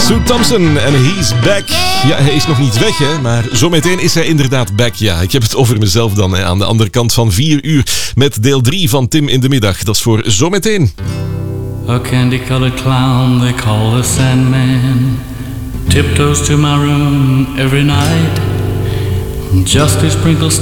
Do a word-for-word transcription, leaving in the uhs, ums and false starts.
Sue Thompson en He's Back. Ja, hij is nog niet weg, hè, maar zometeen is hij inderdaad back. Ja, ik heb het over mezelf dan, hè, aan de andere kant van vier uur met deel drie van Tim in de Middag. Dat is voor zometeen. A candy-colored clown they call the Sandman tiptoes to my room every night just to sprinkle